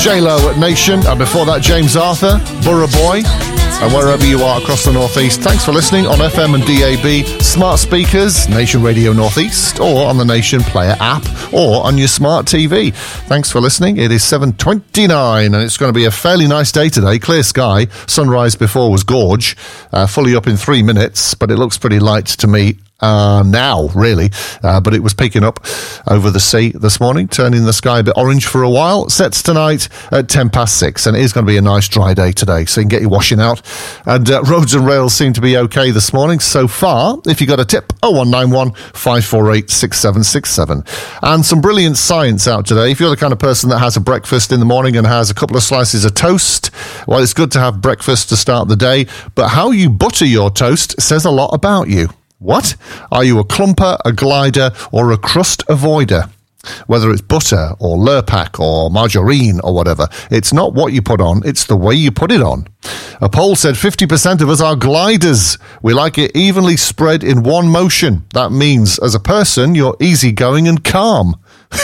J-Lo at Nation, and before that, James Arthur, Borough Boy. And wherever you are across the Northeast, thanks for listening on FM and DAB, smart speakers, Nation Radio Northeast, or on the Nation Player app, or on your smart TV. Thanks for listening. It is 7:29, and it's going to be a fairly nice day today. Clear sky. Sunrise before was gorge. Fully up in 3 minutes, but it looks pretty light to me. Now, really, but it was picking up over the sea this morning, turning the sky a bit orange for a while. Sets tonight at 6:10, and it is going to be a nice dry day today, so you can get your washing out. And roads and rails seem to be okay this morning so far. If you got a tip, 0191 548 6767. And some brilliant science out today. If you're the kind of person that has a breakfast in the morning and has a couple of slices of toast, well, it's good to have breakfast to start the day, but how you butter your toast says a lot about you. What? Are you a clumper, a glider, or a crust avoider? Whether it's butter or Lurpak or margarine or whatever, it's not what you put on, it's the way you put it on. A poll said 50% of us are gliders. We like it evenly spread in one motion. That means, as a person, you're easygoing and calm.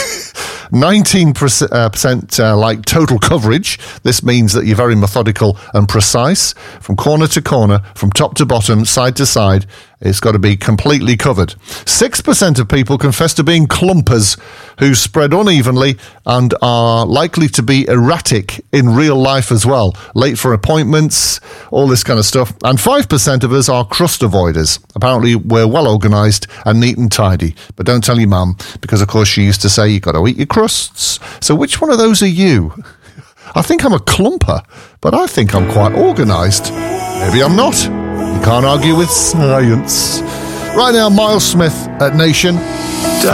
19% like total coverage. This means that you're very methodical and precise. From corner to corner, from top to bottom, side to side, it's got to be completely covered. 6% of people confess to being clumpers who spread unevenly and are likely to be erratic in real life as well. Late for appointments, all this kind of stuff. And 5% of us are crust avoiders. Apparently, we're well organised and neat and tidy. But don't tell your mum, because of course she used to say you've got to eat your crusts. So which one of those are you? I think I'm a clumper, but I think I'm quite organised. Maybe I'm not. You can't argue with science. Right now, Miles Smith at Nation.